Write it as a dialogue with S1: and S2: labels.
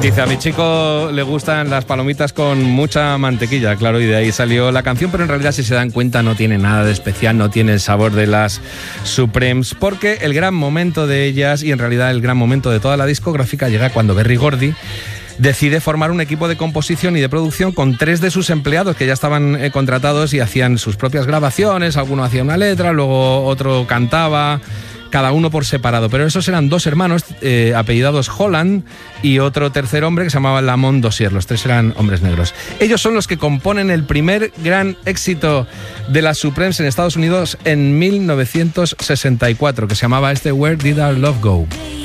S1: Dice, a mi chico le gustan las palomitas con mucha mantequilla, claro, y de ahí salió la canción, pero en realidad, si se dan cuenta, no tiene nada de especial, no tiene el sabor de las Supremes, porque el gran momento de ellas, y en realidad el gran momento de toda la discográfica, llega cuando Berry Gordy decide formar un equipo de composición y de producción con 3 de sus empleados que ya estaban contratados y hacían sus propias grabaciones. Alguno hacía una letra, luego otro cantaba, cada uno por separado, pero esos eran 2 hermanos apellidados Holland y otro tercer hombre que se llamaba Lamont Dozier. Los 3 eran hombres negros. Ellos son los que componen el primer gran éxito de las Supremes en Estados Unidos en 1964, que se llamaba Where Did Our Love Go?